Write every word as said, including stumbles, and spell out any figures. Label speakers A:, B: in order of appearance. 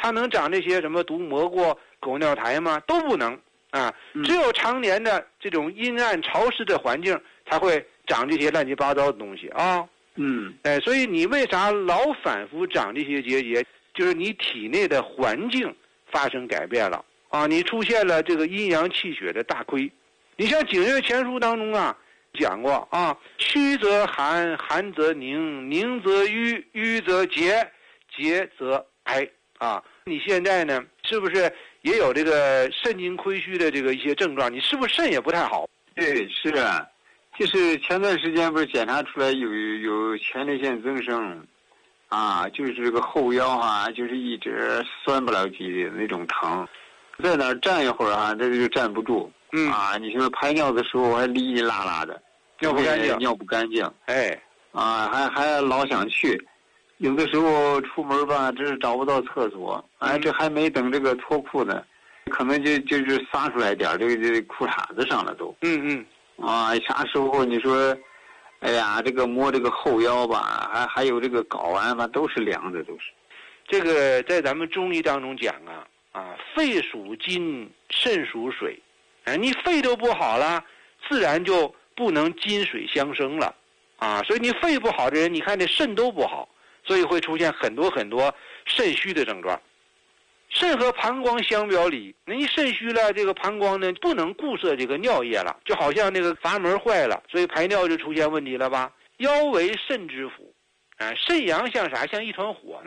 A: 它能长这些什么毒蘑菇、狗尿苔吗？都不能啊！只有常年的这种阴暗潮湿的环境，才会长这些乱七八糟的东西啊。
B: 嗯，
A: 哎，所以你为啥老反复长这些结节？就是你体内的环境发生改变了啊，你出现了这个阴阳气血的大亏。你像《景岳全书》当中啊讲过啊，虚则寒，寒则凝，凝则瘀，瘀则结，结则哀啊。你现在呢，是不是也有这个肾精亏虚的这个一些症状？你是不是肾也不太好？
B: 对，是啊，就是前段时间不是检查出来有有前列腺增生。啊，就是这个后腰啊，就是一直酸不了几的那种疼，在那儿站一会儿啊，这就站不住。
A: 嗯
B: 啊，你说排尿的时候还哩哩啦啦的，
A: 尿不干净，
B: 尿不干净。
A: 哎，
B: 啊，还还老想去，有的时候出门吧，这是找不到厕所，哎，这还没等这个脱裤呢，可能就就是撒出来点这个这个裤衩子上了都。
A: 嗯嗯。
B: 啊，啥时候你说？哎呀，这个摸这个后腰吧，还还有这个睾丸吧，都是凉的，都是。
A: 这个在咱们中医当中讲啊，啊，肺属金，肾属水，哎，你肺都不好了，自然就不能金水相生了，啊，所以你肺不好的人，你看这肾都不好，所以会出现很多很多肾虚的症状。肾和膀胱相表里，那你肾虚了，这个膀胱呢不能固摄这个尿液了，就好像那个阀门坏了，所以排尿就出现问题了吧？腰为肾之府，啊，肾阳像啥？像一团火。